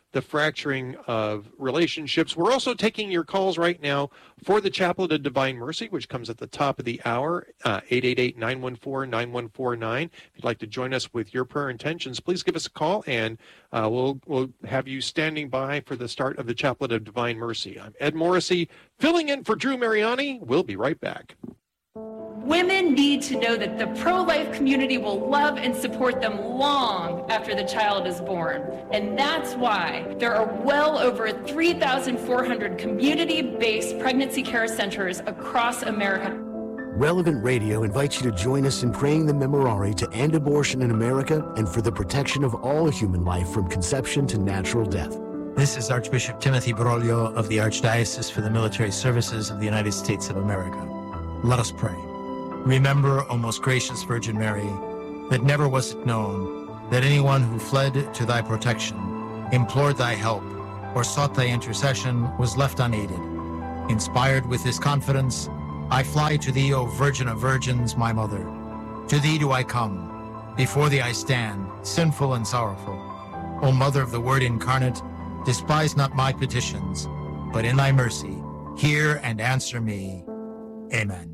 the fracturing of relationships. We're also taking your calls right now for the Chaplet of Divine Mercy, which comes at the top of the hour, uh, eight eight eight, nine one four, nine one four nine. If you'd like to join us with your prayer intentions, please give us a call, and uh, we'll, we'll have you standing by for the start of the Chaplet of Divine Mercy. I'm Ed Morrissey, filling in for Drew Mariani. We'll be right back. Women need to know that the pro-life community will love and support them long after the child is born. And that's why there are well over three thousand four hundred community-based pregnancy care centers across America. Relevant Radio invites you to join us in praying the Memorare to end abortion in America and for the protection of all human life from conception to natural death. This is Archbishop Timothy Broglio of the Archdiocese for the Military Services of the United States of America. Let us pray. Remember, O most gracious Virgin Mary, that never was it known that anyone who fled to thy protection, implored thy help, or sought thy intercession was left unaided. Inspired with this confidence, I fly to thee, O Virgin of Virgins, my mother. To thee do I come. Before thee I stand, sinful and sorrowful. O Mother of the Word incarnate, despise not my petitions, but in thy mercy, hear and answer me. Amen.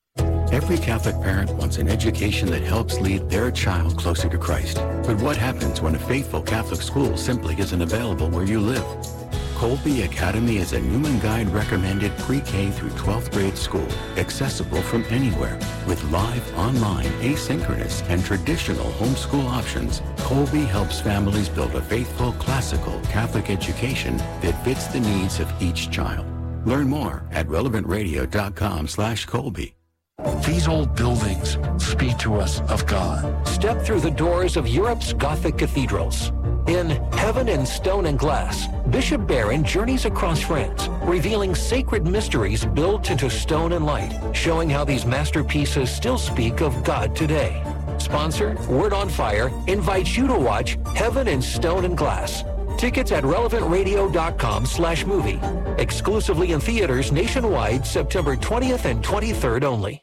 Every Catholic parent wants an education that helps lead their child closer to Christ. But what happens when a faithful Catholic school simply isn't available where you live? Colby Academy is a Newman Guide recommended pre-K through twelfth grade school, accessible from anywhere. With live, online, asynchronous, and traditional homeschool options, Colby helps families build a faithful, classical Catholic education that fits the needs of each child. Learn more at relevant radio dot com slash Colby. These old buildings speak to us of God. Step through the doors of Europe's Gothic cathedrals. In Heaven in Stone and Glass, Bishop Barron journeys across France, revealing sacred mysteries built into stone and light, showing how these masterpieces still speak of God today. Sponsor, Word on Fire, invites you to watch Heaven in Stone and Glass. Tickets at relevant radio dot com slash movie. Exclusively in theaters nationwide, September twentieth and twenty-third only.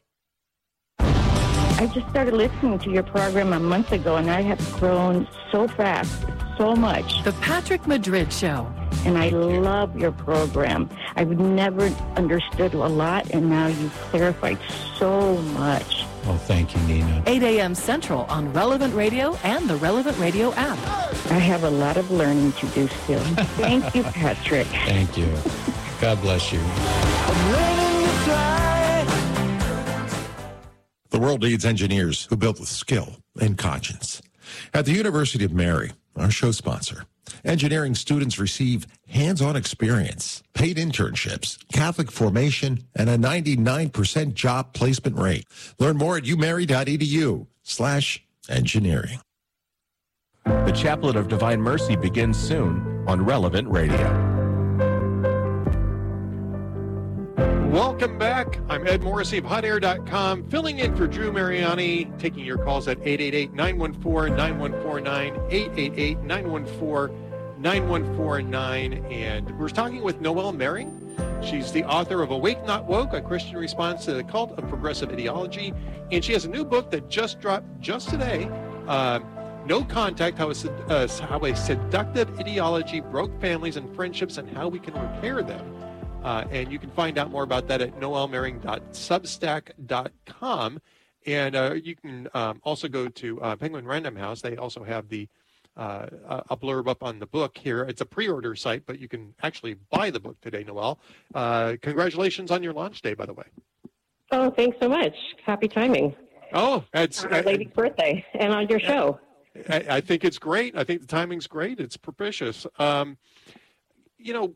I just started listening to your program a month ago, and I have grown so fast, so much. The Patrick Madrid Show. And I love your program. I've never understood a lot, and now you've clarified so much. Oh, thank you, Nina. eight a.m. Central on Relevant Radio and the Relevant Radio app. I have a lot of learning to do still. Thank you, Patrick. Thank you. God bless you. The world needs engineers who build with skill and conscience. At the University of Mary, our show sponsor, engineering students receive hands-on experience, paid internships, Catholic formation, and a ninety-nine percent job placement rate. Learn more at umary.edu slash engineering. The Chaplet of Divine Mercy begins soon on Relevant Radio. Welcome back. I'm Ed Morrissey of hot air dot com, filling in for Drew Mariani, taking your calls at eight eight eight, nine one four, nine one four nine, eight eight eight, nine one four, nine one four nine. And we're talking with Noelle Mering. She's the author of Awake Not Woke, a Christian response to the cult of progressive ideology. And she has a new book that just dropped just today, uh, No Contact, how a, uh, how a Seductive Ideology Broke Families and Friendships and How We Can Repair Them. Uh, and you can find out more about that at noelle mering dot substack dot com. And uh, you can um, also go to uh, Penguin Random House. They also have the uh, a blurb up on the book here. It's a pre-order site, but you can actually buy the book today, Noelle. Uh, congratulations on your launch day, by the way. Oh, thanks so much. Happy timing. Oh, it's on our lady's birthday and on your show. I, I think it's great. I think the timing's great. It's propitious. Um, you know,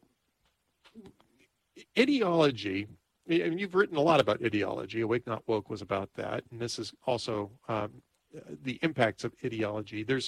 ideology, and you've written a lot about ideology. Awake Not Woke was about that, and this is also um, the impacts of ideology. There's,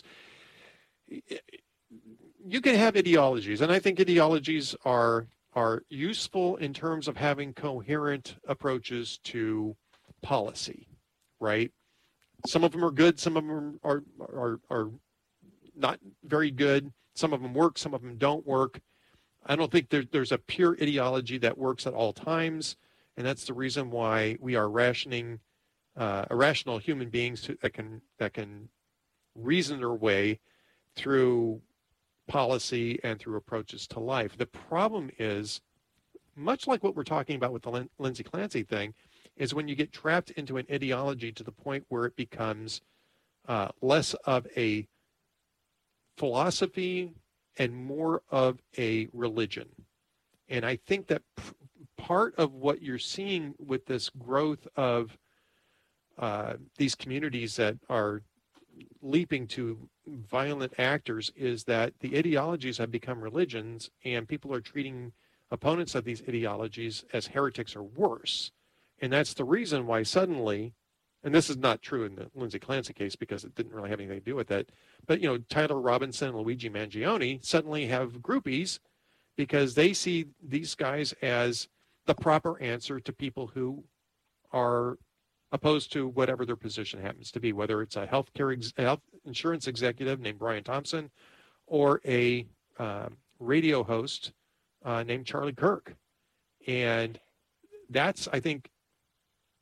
you can have ideologies, and I think ideologies are are useful in terms of having coherent approaches to policy, right? Some of them are good, some of them are are are not very good. Some of them work, some of them don't work. I don't think there, there's a pure ideology that works at all times, and that's the reason why we are rationing, uh, irrational human beings to, that can that can reason their way through policy and through approaches to life. The problem is, much like what we're talking about with the Lin- Lindsay Clancy thing, is when you get trapped into an ideology to the point where it becomes uh, less of a philosophy and more of a religion. And I think that p- part of what you're seeing with this growth of uh, these communities that are leaping to violent actors is that the ideologies have become religions, and people are treating opponents of these ideologies as heretics or worse. And that's the reason why suddenly, and this is not true in the Lindsay Clancy case because it didn't really have anything to do with that, but, you know, Tyler Robinson and Luigi Mangione suddenly have groupies because they see these guys as the proper answer to people who are opposed to whatever their position happens to be, whether it's a healthcare ex- health insurance executive named Brian Thompson or a uh, radio host uh, named Charlie Kirk. And that's, I think,